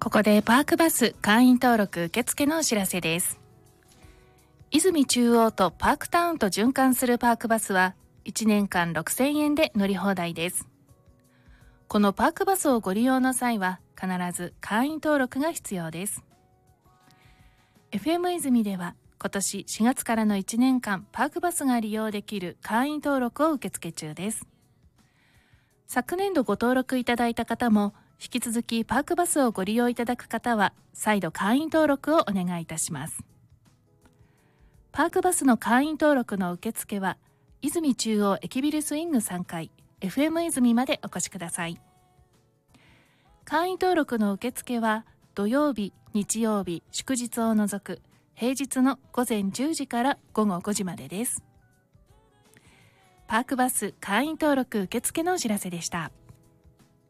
ここでパークバス会員登録受付のお知らせです。泉中央とパークタウンと循環するパークバスは1年間6000円で乗り放題です。このパークバスをご利用の際は必ず会員登録が必要です。FM 泉では今年4月からの1年間パークバスが利用できる会員登録を受付中です。昨年度ご登録いただいた方も引き続きパークバスをご利用いただく方は再度会員登録をお願いいたします。パークバスの会員登録の受付は泉中央駅ビルスイング3階 FM 泉までお越しください。会員登録の受付は土曜日、日曜日、祝日を除く平日の午前10時から午後5時までです。パークバス会員登録受付のお知らせでした。